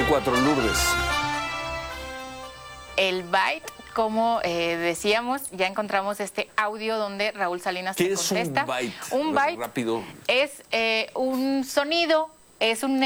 4, Lourdes. El byte, como decíamos, ya encontramos este audio donde Raúl Salinas te contesta. ¿Qué es un byte? Un byte rápido. Es un sonido. Es un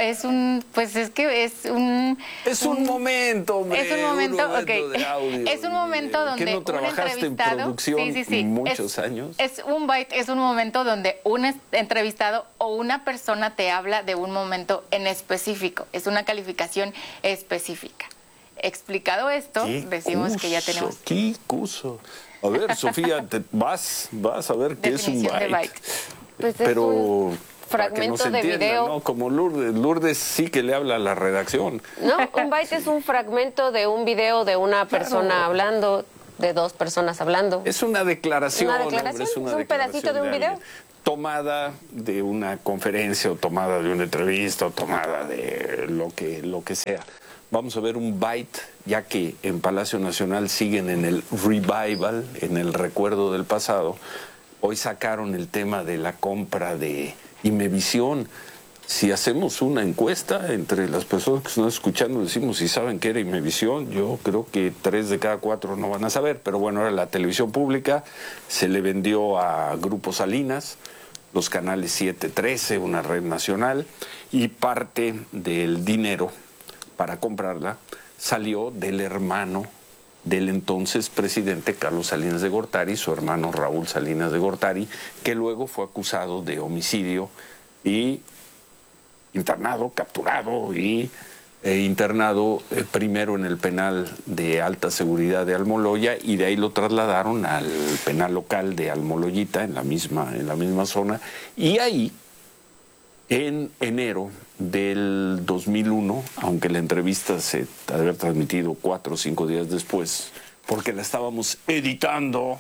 momento, hombre. Es un momento, ok. de audio, es un momento donde ¿Qué no trabajaste en producción muchos años? Es un byte, es un momento donde un entrevistado o una persona te habla de un momento en específico. Es una calificación específica. Explicado esto, decimos que ya tenemos. ¿Qué curso? A ver, Sofía, vas a ver qué es un byte. Pues pero fragmento de video. ¿no? Como Lourdes sí que le habla a la redacción. No, un byte es un fragmento de un video de una persona hablando, de dos personas hablando. Es una declaración. Hombre, es un pedacito de un video. Tomada de una conferencia o tomada de una entrevista o tomada de lo que sea. Vamos a ver un byte, ya que en Palacio Nacional siguen en el revival, en el recuerdo del pasado. Hoy sacaron el tema de la compra de Imevisión. Si hacemos una encuesta entre las personas que están escuchando, decimos si saben qué era Imevisión, yo creo que 3 de cada 4 no van a saber, pero bueno, era la televisión pública, se le vendió a Grupo Salinas, los canales 7, 13, una red nacional, y parte del dinero para comprarla salió del hermano del entonces presidente Carlos Salinas de Gortari, su hermano Raúl Salinas de Gortari, que luego fue acusado de homicidio y internado, capturado y internado primero en el penal de alta seguridad de Almoloya, y de ahí lo trasladaron al penal local de Almoloyita, en la misma zona, y ahí en enero del 2001, aunque la entrevista se ha de haber transmitido 4 o 5 días después, porque la estábamos editando,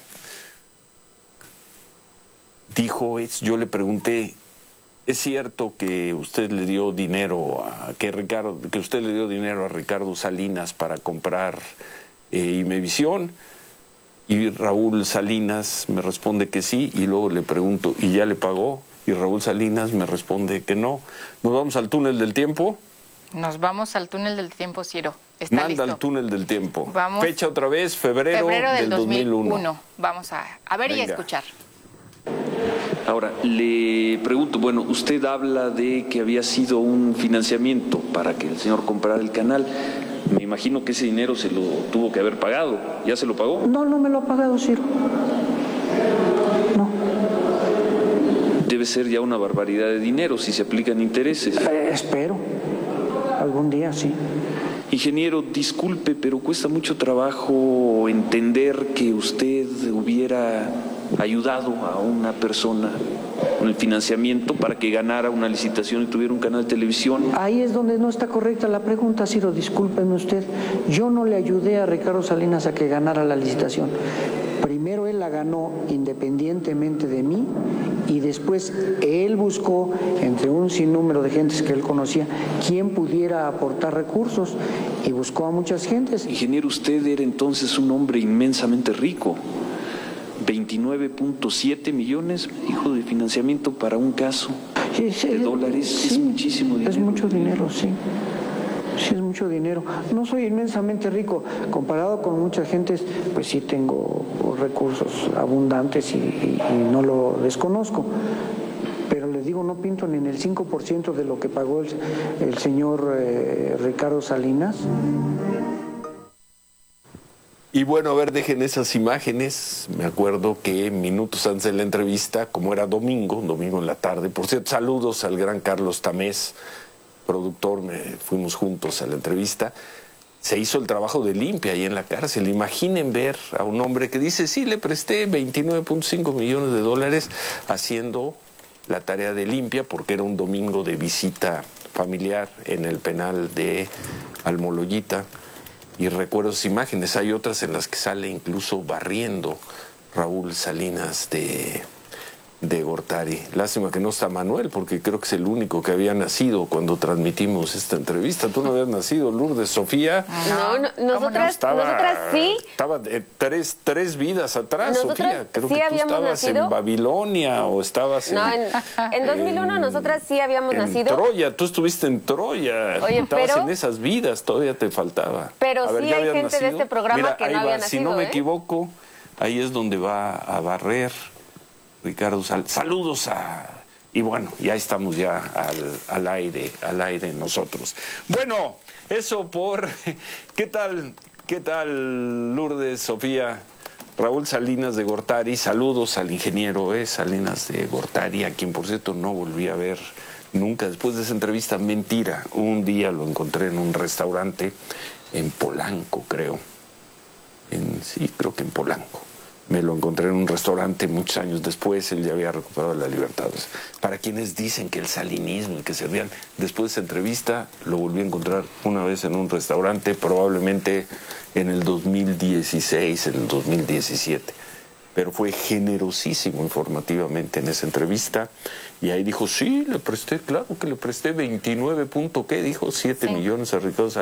dijo, yo le pregunté, ¿es cierto que usted le dio dinero que usted le dio dinero a Ricardo Salinas para comprar Imevisión? Y Raúl Salinas me responde que sí, y luego le pregunto, ¿y ya le pagó? Y Raúl Salinas me responde que no. ¿Nos vamos al túnel del tiempo? Nos vamos al túnel del tiempo, Ciro. ¿Está Manda listo? al túnel del tiempo. Vamos. Fecha otra vez, febrero del 2001. Vamos a ver. Venga. Y a escuchar. Ahora, le pregunto, bueno, usted habla de que había sido un financiamiento para que el señor comprara el canal. Me imagino que ese dinero se lo tuvo que haber pagado. ¿Ya se lo pagó? No, no me lo ha pagado, Ciro. No. Debe ser ya una barbaridad de dinero si se aplican intereses. Espero. Algún día, sí. Ingeniero, disculpe, pero cuesta mucho trabajo entender que usted hubiera ayudado a una persona con el financiamiento para que ganara una licitación y tuviera un canal de televisión. Ahí es donde no está correcta la pregunta, Ciro, discúlpeme usted. Yo no le ayudé a Ricardo Salinas a que ganara la licitación. Primero él la ganó independientemente de mí, y después él buscó entre un sinnúmero de gentes que él conocía quién pudiera aportar recursos, y buscó a muchas gentes. Ingeniero, usted era entonces un hombre inmensamente rico. 29.7 millones, hijo, de financiamiento para un caso de dólares. Sí, es muchísimo dinero. Es mucho dinero, sí. Sí, es mucho dinero. No soy inmensamente rico. Comparado con muchas gentes, pues sí tengo recursos abundantes y no lo desconozco. Pero les digo, no pinto ni en el 5% de lo que pagó el señor Ricardo Salinas. Y bueno, a ver, dejen esas imágenes. Me acuerdo que minutos antes de la entrevista, como era domingo en la tarde, por cierto, saludos al gran Carlos Tamés, productor, fuimos juntos a la entrevista, se hizo el trabajo de limpia ahí en la cárcel. Imaginen ver a un hombre que dice, sí, le presté 29.5 millones de dólares haciendo la tarea de limpia, porque era un domingo de visita familiar en el penal de Almoloyita. Y recuerdo esas imágenes. Hay otras en las que sale incluso barriendo Raúl Salinas de de Gortari. Lástima que no está Manuel, porque creo que es el único que había nacido cuando transmitimos esta entrevista. ¿Tú no habías nacido, Lourdes? ¿Sofía? Nosotras sí. Estaba tres vidas atrás, Sofía. Creo sí que tú habíamos estabas nacido. en Babilonia o estabas en 2001 nosotras sí habíamos nacido. En Troya, tú estuviste en Troya. Oye, estabas en esas vidas, todavía te faltaba. Pero A ver, sí ¿ya hay habías gente nacido? de este programa Mira, que ahí no había va, nacido. si no me equivoco, ahí es donde va a barrer Ricardo Saludos y bueno, ya estamos ya al aire nosotros. Bueno, eso por... ¿Qué tal, Lourdes, Sofía? Raúl Salinas de Gortari, saludos al ingeniero Salinas de Gortari, a quien por cierto no volví a ver nunca después de esa entrevista. Mentira, un día lo encontré en un restaurante en Polanco, creo. Sí, creo que en Polanco. Me lo encontré en un restaurante muchos años después, él ya había recuperado la libertad. Para quienes dicen que el salinismo y que servían, después de esa entrevista lo volví a encontrar una vez en un restaurante, probablemente en el 2016, en el 2017. Pero fue generosísimo informativamente en esa entrevista. Y ahí dijo, sí, le presté, claro que le presté 29 punto, ¿qué dijo? 7 millones a Ricardo Salinas.